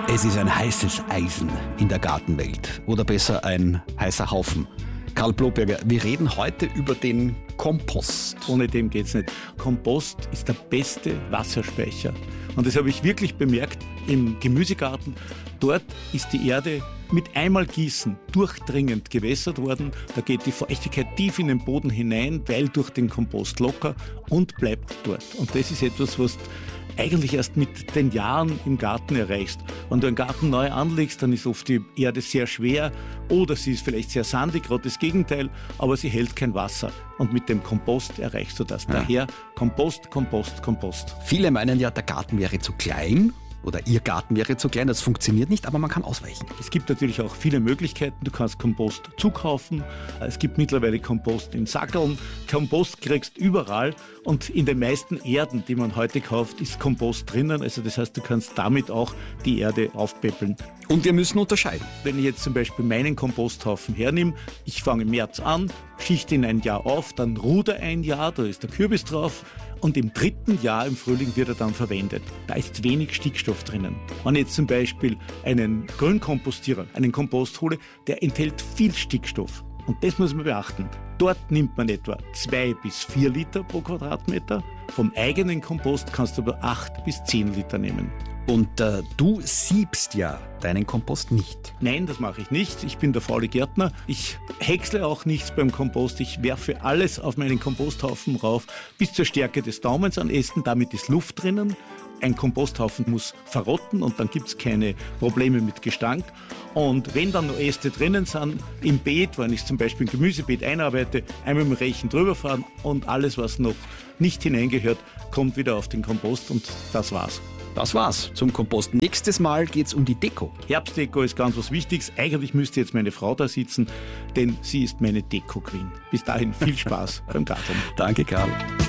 Es ist ein heißes Eisen in der Gartenwelt. Oder besser ein heißer Haufen. Karl Bloberger, wir reden heute über den Kompost. Ohne dem geht's nicht. Kompost ist der beste Wasserspeicher. Und das habe ich wirklich bemerkt im Gemüsegarten. Dort ist die Erde mit einmal Gießen durchdringend gewässert worden. Da geht die Feuchtigkeit tief in den Boden hinein, weil durch den Kompost locker und bleibt dort. Und das ist etwas, was eigentlich erst mit den Jahren im Garten erreichst. Wenn du einen Garten neu anlegst, dann ist oft die Erde sehr schwer oder sie ist vielleicht sehr sandig, gerade das Gegenteil, aber sie hält kein Wasser. Und mit dem Kompost erreichst du das. Ja. Daher Kompost, Kompost, Kompost. Viele meinen ja, der Garten wäre zu klein. Oder Ihr Garten wäre zu klein, das funktioniert nicht, aber man kann ausweichen. Es gibt natürlich auch viele Möglichkeiten. Du kannst Kompost zukaufen. Es gibt mittlerweile Kompost in Sackeln. Kompost kriegst überall. Und in den meisten Erden, die man heute kauft, ist Kompost drinnen. Also das heißt, du kannst damit auch die Erde aufpäppeln. Und wir müssen unterscheiden. Wenn ich jetzt zum Beispiel meinen Komposthaufen hernehme, ich fange im März an, schichte ihn ein Jahr auf, dann ruder ein Jahr, da ist der Kürbis drauf. Und im 3. Jahr, im Frühling, wird er dann verwendet. Da ist wenig Stickstoff drinnen. Wenn ich jetzt zum Beispiel einen Grünkompostierer, einen Kompost hole, der enthält viel Stickstoff. Und das muss man beachten. Dort nimmt man etwa 2 bis 4 Liter pro Quadratmeter. Vom eigenen Kompost kannst du aber 8 bis 10 Liter nehmen. Und du siebst ja deinen Kompost nicht. Nein, das mache ich nicht. Ich bin der faule Gärtner. Ich häcksle auch nichts beim Kompost. Ich werfe alles auf meinen Komposthaufen rauf, bis zur Stärke des Daumens an Ästen. Damit ist Luft drinnen. Ein Komposthaufen muss verrotten und dann gibt es keine Probleme mit Gestank. Und wenn dann noch Äste drinnen sind, im Beet, wenn ich zum Beispiel ein Gemüsebeet einarbeite, einmal mit dem Rechen drüber fahren und alles, was noch nicht hineingehört, kommt wieder auf den Kompost und das war's. Das war's zum Kompost. Nächstes Mal geht's um die Deko. Herbstdeko ist ganz was Wichtiges. Eigentlich müsste jetzt meine Frau da sitzen, denn sie ist meine Deko-Queen. Bis dahin viel Spaß beim Garteln. Danke, Karl.